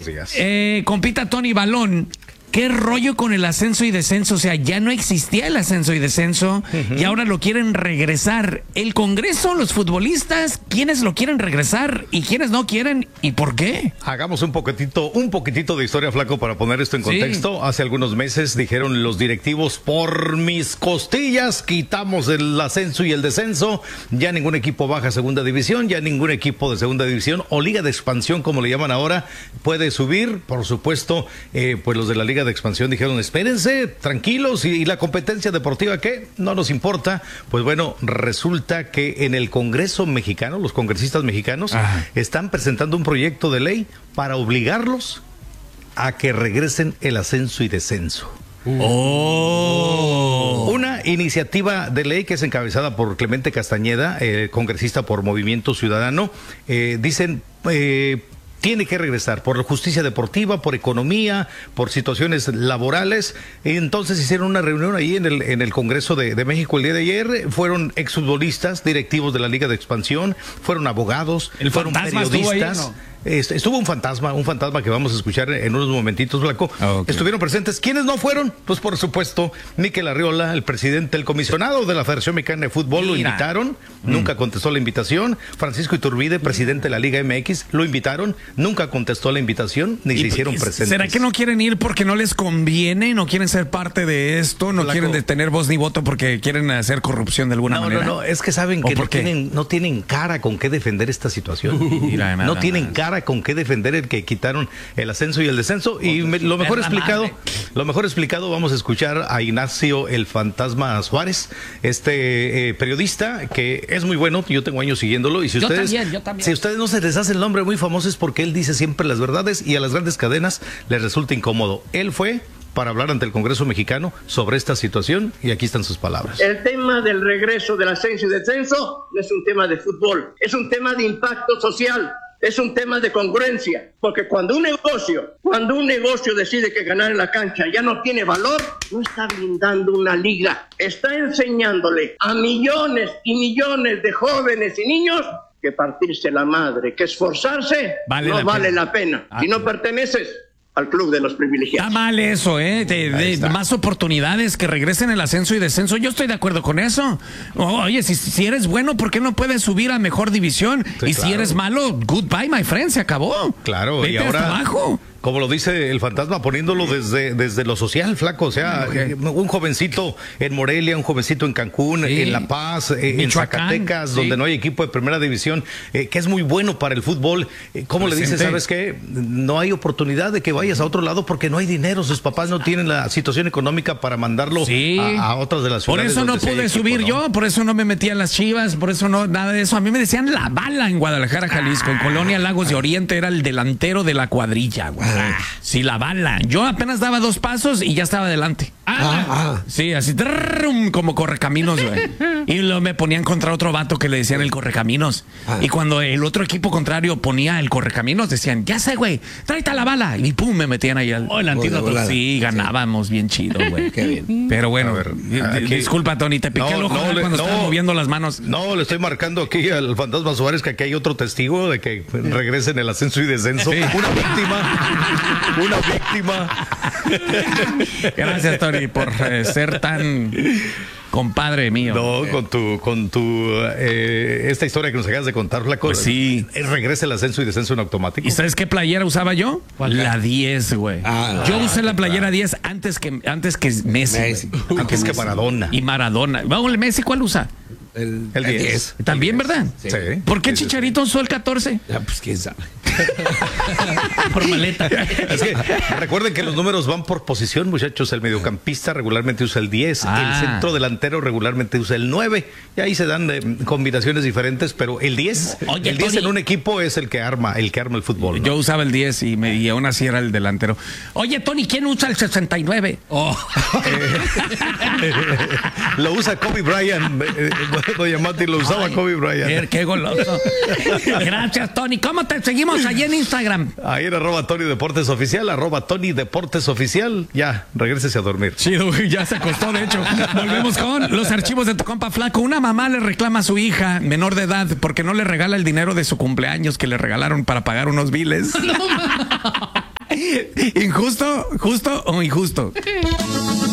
días. Compita Tony Balón. ¿Qué rollo con el ascenso y descenso? O sea, ya no existía el ascenso y descenso y ahora lo quieren regresar. ¿El Congreso, los futbolistas, quiénes lo quieren regresar y quiénes no quieren y por qué? Hagamos un poquitito de historia, Flaco, para poner esto en contexto. Sí. Hace algunos meses dijeron los directivos, por mis costillas quitamos el ascenso y el descenso. Ya ningún equipo baja a segunda división, ya ningún equipo de segunda división o liga de expansión, como le llaman ahora, puede subir. Por supuesto, pues los de la liga de expansión dijeron, espérense, tranquilos, y la competencia deportiva, ¿qué? No nos importa. Pues bueno, resulta que en el Congreso mexicano, los congresistas mexicanos están presentando un proyecto de ley para obligarlos a que regresen el ascenso y descenso. Una iniciativa de ley que es encabezada por Clemente Castañeda, congresista por Movimiento Ciudadano, dicen... tiene que regresar por justicia deportiva, por economía, por situaciones laborales. Entonces hicieron una reunión ahí en el Congreso de México el día de ayer. Fueron exfutbolistas, directivos de la Liga de Expansión, fueron abogados, fueron periodistas. Estuvo un fantasma que vamos a escuchar en unos momentitos, Flaco. Estuvieron presentes. ¿Quiénes no fueron? Pues por supuesto, Mikel Arriola, el presidente, el comisionado de la Federación Mexicana de Fútbol, lo invitaron, nunca contestó la invitación. Francisco Iturbide, presidente de la Liga MX, lo invitaron, nunca contestó la invitación, ni se hicieron presentes. ¿Será que no quieren ir porque no les conviene? ¿No quieren ser parte de esto? ¿No quieren tener voz ni voto porque quieren hacer corrupción de alguna manera? No, es que saben que no tienen cara con qué defender esta situación. No tienen cara con qué defender el que quitaron el ascenso y el descenso. Y lo mejor explicado, vamos a escuchar a Ignacio el Fantasma Suárez, periodista que es muy bueno. Yo tengo años siguiéndolo, y si ustedes no se les hace el nombre muy famoso es porque él dice siempre las verdades y a las grandes cadenas les resulta incómodo. Él fue para hablar ante el Congreso mexicano sobre esta situación y aquí están sus palabras. El tema del regreso del ascenso y descenso no es un tema de fútbol, es un tema de impacto social. Es un tema de congruencia, porque cuando un negocio decide que ganar en la cancha ya no tiene valor, no está blindando una liga, está enseñándole a millones y millones de jóvenes y niños que partirse la madre, que esforzarse no vale la pena. Si no perteneces al club de los privilegiados. Está mal eso, más oportunidades, que regresen el ascenso y descenso. Yo estoy de acuerdo con eso. Oye, si eres bueno, ¿por qué no puedes subir a mejor división? Sí, y si eres malo, goodbye, my friend, se acabó. Claro, vete y ahora hasta abajo. Como lo dice el fantasma, poniéndolo desde lo social, Flaco. O sea, un jovencito en Morelia, un jovencito en Cancún, en La Paz, en Zacatecas, donde no hay equipo de primera división, que es muy bueno para el fútbol. ¿Cómo le dices? ¿Sabes qué? No hay oportunidad de que vayas a otro lado porque no hay dinero. Sus papás no tienen la situación económica para mandarlo a otras de las ciudades. Por eso no pude subir yo, por eso no me metí a las Chivas, por eso no, nada de eso. A mí me decían La Bala en Guadalajara, Jalisco. En Colonia Lagos de Oriente era el delantero de la cuadrilla, güey. Sí, La Bala. Yo apenas daba 2 pasos y ya estaba adelante. Sí, así como correcaminos, güey. Y luego me ponían contra otro vato que le decían el correcaminos. Y cuando el otro equipo contrario ponía el correcaminos, decían, ya sé, güey, tráete a La Bala. Y pum, me metían ahí al antídoto. Sí, ganábamos bien chido, güey. Qué bien. Pero bueno, disculpa, Tony, te piqué el ojo cuando estaba moviendo las manos. No, le estoy marcando aquí al Fantasma Suárez que aquí hay otro testigo de que regresen el ascenso y descenso. Sí. Una víctima. Gracias, Tony, por ser tan compadre mío. No, con tu esta historia que nos acabas de contar, Flaco. Pues sí. Regresa el ascenso y descenso en automático. ¿Y sabes qué playera usaba yo? La 10, güey. Yo usé la playera 10 antes que Messi. Antes que Maradona. Y Maradona. Vamos, Messi, ¿cuál usa? El 10. También, ¿verdad? Sí. ¿Por qué Chicharito usó el 14? Pues quién sabe. Por maleta. Es que recuerden que los números van por posición, muchachos. El mediocampista regularmente usa el 10, el centro delantero regularmente usa el 9. Y ahí se dan combinaciones diferentes, pero el 10, Oye, el 10 Tony, en un equipo es el que arma el fútbol, ¿no? Yo usaba el 10 y aún así era el delantero. Oye, Tony, ¿quién usa el 69? Lo usa Kobe Bryant. Doña Mati lo usaba Kobe Bryant. Qué goloso. Gracias, Tony. ¿Cómo te seguimos allí en Instagram? Ahí en @TonyDeportesOficial, @TonyDeportesOficial. Ya, regrésese a dormir. Chido, ya se acostó, de hecho. Volvemos con los archivos de tu compa Flaco. Una mamá le reclama a su hija menor de edad porque no le regala el dinero de su cumpleaños que le regalaron para pagar unos biles. ¿Injusto, justo o injusto?